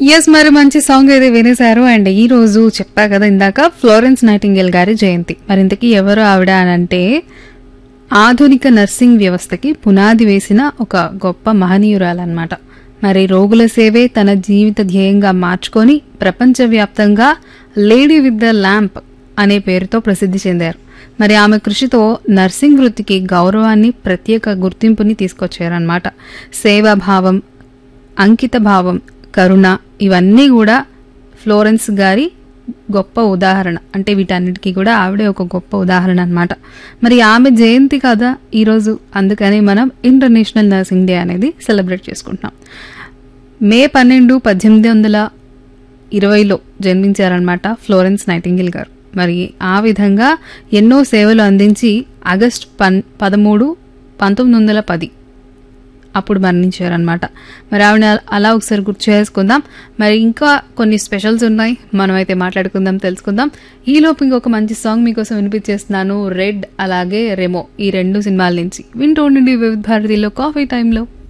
Yes, మరి మంచి song అయితే వినేశారు. అండ్ ఈ రోజు చెప్పా కదా ఇందాక, ఫ్లోరెన్స్ నైటింగేల్ గారి జయంతి. మరి ఇంతకీ ఎవరు ఆవిడ అని అంటే, ఆధునిక నర్సింగ్ వ్యవస్థకి పునాది వేసిన ఒక గొప్ప మహనీయురాలన్నమాట. మరి రోగుల సేవే తన జీవిత ధ్యేయంగా మార్చుకొని ప్రపంచవ్యాప్తంగా లేడీ విత్ ద ల్యాంప్ అనే పేరుతో ప్రసిద్ధి చెందారు. మరి ఆమె కృషితో నర్సింగ్ వృత్తికి గౌరవాన్ని, ప్రత్యేక గుర్తింపుని తీసుకొచ్చారన్నమాట. సేవాభావం, అంకిత భావం, కరుణ, ఇవన్నీ కూడా ఫ్లోరెన్స్ గారి గొప్ప ఉదాహరణ. అంటే వీటన్నిటికీ కూడా ఆవిడే ఒక గొప్ప ఉదాహరణ అన్నమాట. మరి ఆమె జయంతి కదా ఈరోజు, అందుకని మనం ఇంటర్నేషనల్ నర్సింగ్ డే అనేది సెలబ్రేట్ చేసుకుంటున్నాం. మే 12, 1820లో జన్మించారనమాట ఫ్లోరెన్స్ నైటింగేల్ గారు. మరి ఆ విధంగా ఎన్నో సేవలు అందించి ఆగస్టు 13, 1910 అప్పుడు మరణించారనమాట. మరి ఆవిడ అలా ఒకసారి గుర్తు చేసుకుందాం. మరి ఇంకా కొన్ని స్పెషల్స్ ఉన్నాయి, మనమైతే మాట్లాడుకుందాం, తెలుసుకుందాం. ఈలోపు ఇంకొక మంచి సాంగ్ మీకోసం వినిపించేస్తున్నాను. రెడ్ అలాగే రెమో, ఈ 2 సినిమాల నుంచి వింటూ ఉండండి వివిధ భారతిలో కాఫీ టైంలో.